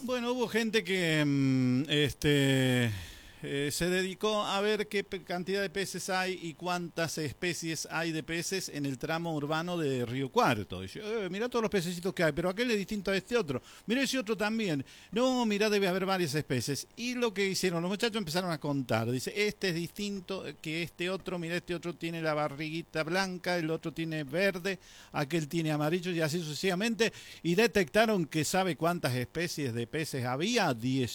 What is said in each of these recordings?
Bueno, hubo gente que se dedicó a ver qué cantidad de peces hay y cuántas especies hay de peces en el tramo urbano de Río Cuarto. Dice, mirá todos los pececitos que hay, pero aquel es distinto a este otro. Mirá ese otro también. No, mirá, debe haber varias especies. Y lo que hicieron, los muchachos empezaron a contar. Dice, este es distinto que este otro. Mirá, este otro tiene la barriguita blanca, el otro tiene verde, aquel tiene amarillo y así sucesivamente. Y detectaron que sabe cuántas especies de peces había.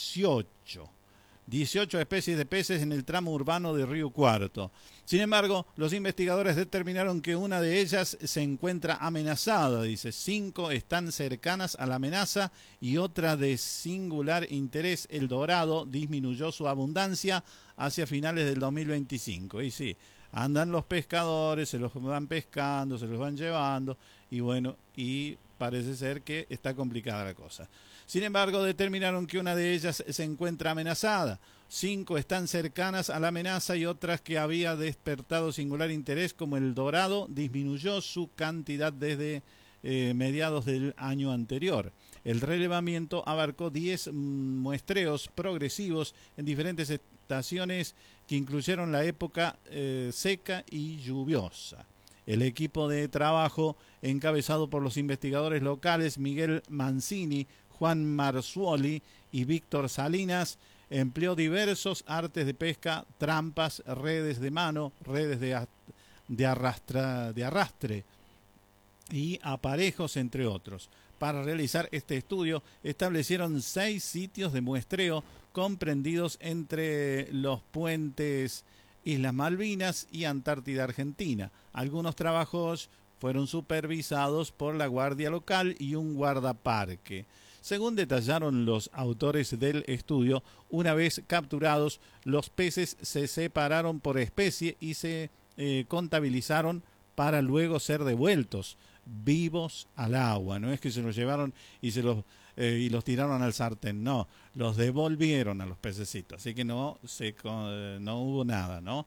18 especies de peces en el tramo urbano de Río Cuarto. Sin embargo, los investigadores determinaron que una de ellas se encuentra amenazada. Dice, 5 están cercanas a la amenaza y otra de singular interés, el dorado, disminuyó su abundancia hacia finales del 2025. Y sí, andan los pescadores, se los van pescando, se los van llevando y bueno, y parece ser que está complicada la cosa. Sin embargo, determinaron que una de ellas se encuentra amenazada. 5 están cercanas a la amenaza y otras que había despertado singular interés, como el dorado, disminuyó su cantidad desde mediados del año anterior. El relevamiento abarcó 10 muestreos progresivos en diferentes estaciones que incluyeron la época seca y lluviosa. El equipo de trabajo, encabezado por los investigadores locales Miguel Mancini, Juan Marzuoli y Víctor Salinas, empleó diversos artes de pesca, trampas, redes de mano, redes de arrastre y aparejos, entre otros. Para realizar este estudio, establecieron 6 sitios de muestreo comprendidos entre los puentes Islas Malvinas y Antártida Argentina. Algunos trabajos fueron supervisados por la guardia local y un guardaparque. Según detallaron los autores del estudio, una vez capturados, los peces se separaron por especie y se contabilizaron para luego ser devueltos vivos al agua. No es que se los llevaron y y los tiraron al sartén, no, los devolvieron a los pececitos, así que no hubo nada, ¿no?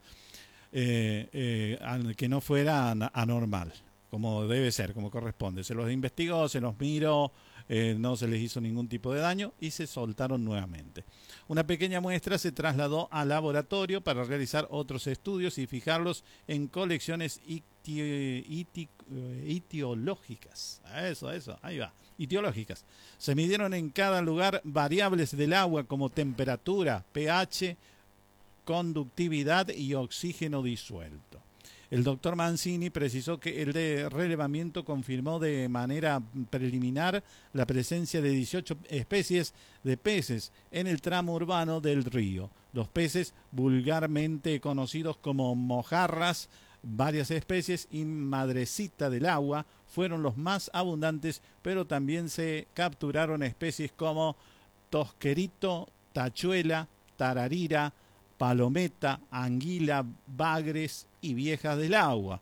Que no fuera anormal, como debe ser, como corresponde. Se los investigó, se los miró, no se les hizo ningún tipo de daño y se soltaron nuevamente. Una pequeña muestra se trasladó al laboratorio para realizar otros estudios y fijarlos en colecciones itiológicas. Eso, ahí va. Itiológicas. Se midieron en cada lugar variables del agua como temperatura, pH, conductividad y oxígeno disuelto. El doctor Mancini precisó que el de relevamiento confirmó de manera preliminar la presencia de 18 especies de peces en el tramo urbano del río. Los peces, vulgarmente conocidos como mojarras, varias especies y madrecita del agua, fueron los más abundantes, pero también se capturaron especies como tosquerito, tachuela, tararira, palometa, anguila, bagres y viejas del agua.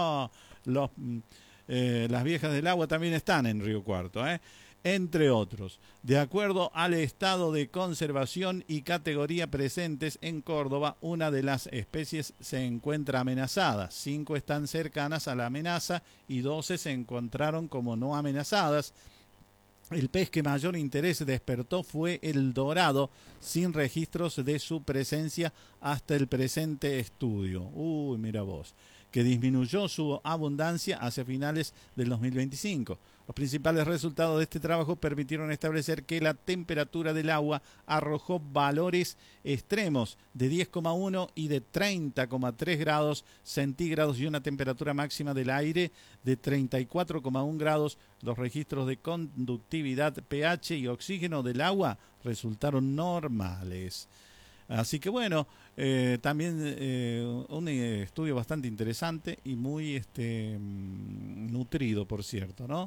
Las viejas del agua también están en Río Cuarto, entre otros. De acuerdo al estado de conservación y categoría presentes en Córdoba, una de las especies se encuentra amenazada, 5 están cercanas a la amenaza y 12 se encontraron como no amenazadas. El pez que mayor interés despertó fue el dorado, sin registros de su presencia hasta el presente estudio. Uy, mira vos, que disminuyó su abundancia hacia finales del 2025. Los principales resultados de este trabajo permitieron establecer que la temperatura del agua arrojó valores extremos de 10,1 y de 30,3 grados centígrados y una temperatura máxima del aire de 34,1 grados. Los registros de conductividad, pH y oxígeno del agua resultaron normales. Así que bueno, también un estudio bastante interesante y muy nutrido, por cierto, ¿no?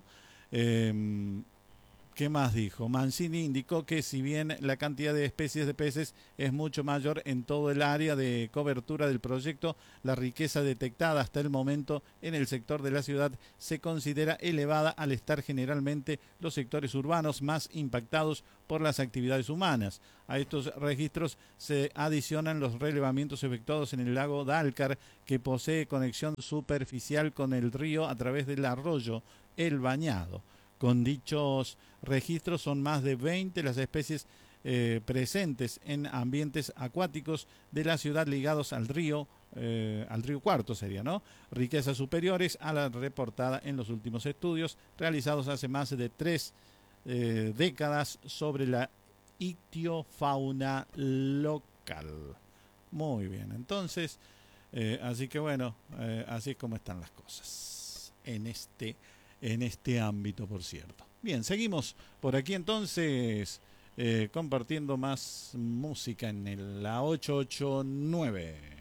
¿Qué más dijo? Mancini indicó que si bien la cantidad de especies de peces es mucho mayor en todo el área de cobertura del proyecto, la riqueza detectada hasta el momento en el sector de la ciudad se considera elevada al estar generalmente los sectores urbanos más impactados por las actividades humanas. A estos registros se adicionan los relevamientos efectuados en el lago Dálcar, que posee conexión superficial con el río a través del arroyo El Bañado. Con dichos registros son más de 20 las especies presentes en ambientes acuáticos de la ciudad ligados al río Cuarto sería, ¿no? Riquezas superiores a la reportada en los últimos estudios realizados hace más de 3 décadas sobre la ictiofauna local. Muy bien, entonces, así que bueno, así es como están las cosas en este ámbito, por cierto. Bien, seguimos por aquí entonces compartiendo más música en la 889.